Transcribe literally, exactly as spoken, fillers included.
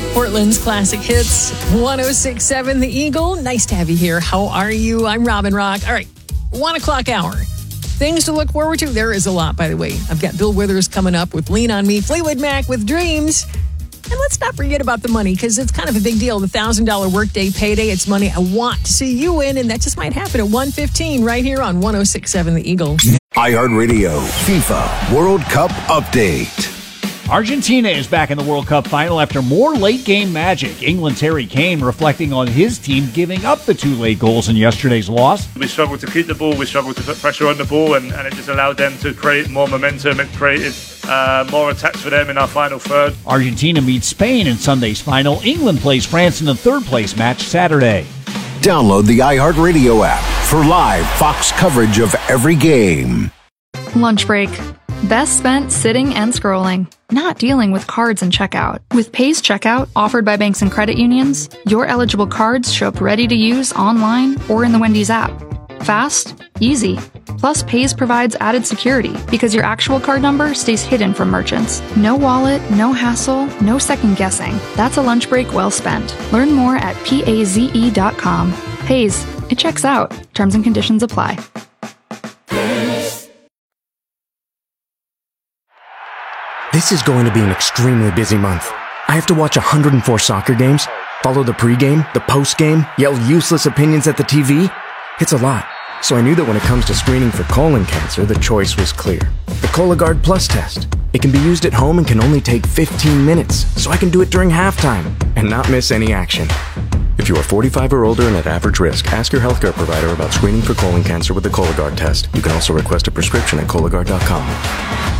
Portland's classic hits, one oh six point seven The Eagle. Nice to have you here. How are you? I'm Robin Rock. All right, one o'clock hour. Things to look forward to. There is a lot, by the way. I've got Bill Withers coming up with Lean on Me, Fleetwood Mac with Dreams. And let's not forget about the money, because it's kind of a big deal. The one thousand dollars workday payday. It's money I want to see you win, and that just might happen at one fifteen right here on one oh six point seven The Eagle. iHeartRadio FIFA World Cup Update. Argentina is back in the World Cup final after more late-game magic. England's Harry Kane reflecting on his team giving up the two late goals in yesterday's loss. We struggled to keep the ball, we struggled to put pressure on the ball, and, and it just allowed them to create more momentum and created uh, more attacks for them in our final third. Argentina meets Spain in Sunday's final. England plays France in the third-place match Saturday. Download the iHeartRadio app for live Fox coverage of every game. Lunch break. Best spent sitting and scrolling, not dealing with cards and checkout. With Paze Checkout, offered by banks and credit unions, your eligible cards show up ready to use online or in the Wendy's app. Fast, easy. Plus, Paze provides added security because your actual card number stays hidden from merchants. No wallet, no hassle, no second guessing. That's a lunch break well spent. Learn more at paze dot com. Paze, it checks out. Terms and conditions apply. This is going to be an extremely busy month. I have to watch one hundred four soccer games, follow the pregame, the postgame, yell useless opinions at the T V. It's a lot. So I knew that when it comes to screening for colon cancer, the choice was clear. The Cologuard Plus test. It can be used at home and can only take fifteen minutes, so I can do it during halftime and not miss any action. If you are forty-five or older and at average risk, ask your healthcare provider about screening for colon cancer with the Cologuard test. You can also request a prescription at Cologuard dot com.